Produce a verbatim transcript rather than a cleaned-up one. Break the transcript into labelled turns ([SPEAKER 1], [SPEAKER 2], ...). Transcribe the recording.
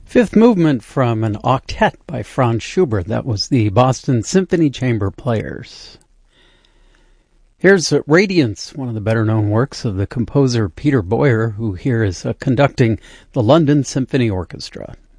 [SPEAKER 1] Fifth movement from an octet by Franz Schubert. That was the Boston Symphony Chamber Players. Here's Radiance, one of the better-known works of the composer Peter Boyer, who here is uh, conducting the London Symphony Orchestra.